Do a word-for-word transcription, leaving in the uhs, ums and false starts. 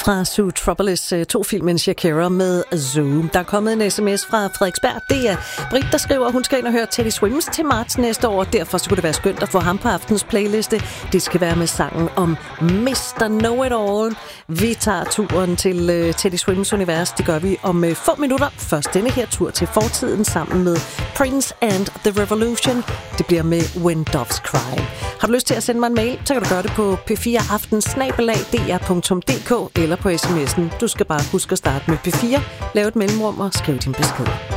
fra Zootropolis, to filmen Shakira med Zoo. Der er kommet en sms fra Frederiksberg. Det er Britt, der skriver, at hun skal ind og høre Teddy Swims til marts næste år. Derfor skulle det være skønt at få ham på aftens playliste. Det skal være med sangen om mister Know-It-All. Vi tager turen til uh, Teddy Swims univers. Det gør vi om uh, få minutter. Først denne her tur til fortiden sammen med Prince and the Revolution. Det bliver med When Doves Cry. Har du lyst til at sende mig en mail, så kan du gøre det på p fire aften snabel-a d r punktum d k eller på sms'en. Du skal bare huske at starte med P fire, lave et mellemrum og skrive din besked.